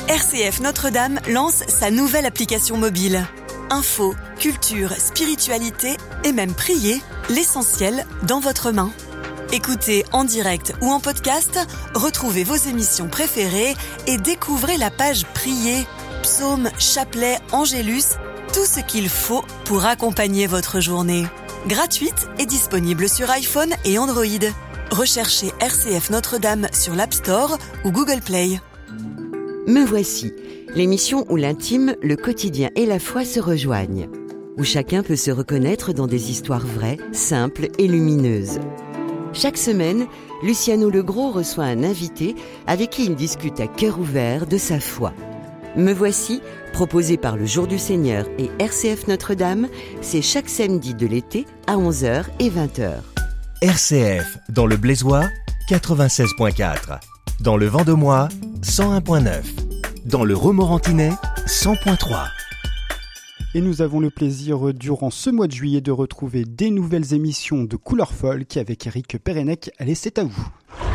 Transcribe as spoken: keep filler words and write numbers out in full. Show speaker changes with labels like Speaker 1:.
Speaker 1: R C F Notre-Dame lance sa nouvelle application mobile. Info, culture, spiritualité et même prier, l'essentiel dans votre main. Écoutez en direct ou en podcast, retrouvez vos émissions préférées et découvrez la page Prier, psaumes, chapelets, angélus, tout ce qu'il faut pour accompagner votre journée. Gratuite et disponible sur iPhone et Android. Recherchez R C F Notre-Dame sur l'App Store ou Google Play.
Speaker 2: Me voici, l'émission où l'intime, le quotidien et la foi se rejoignent. Où chacun peut se reconnaître dans des histoires vraies, simples et lumineuses. Chaque semaine, Luciano Legros reçoit un invité avec qui il discute à cœur ouvert de sa foi. Me voici, proposé par le Jour du Seigneur et R C F Notre-Dame, c'est chaque samedi de l'été à onze heures et vingt heures.
Speaker 3: R C F, dans le Blaisois, quatre-vingt-seize virgule quatre. Dans le Vendomois, cent un virgule neuf. Dans le Romorantinais, cent virgule trois.
Speaker 4: Et nous avons le plaisir durant ce mois de juillet de retrouver des nouvelles émissions de Couleur Folk avec Eric Perenec. Allez, c'est à vous.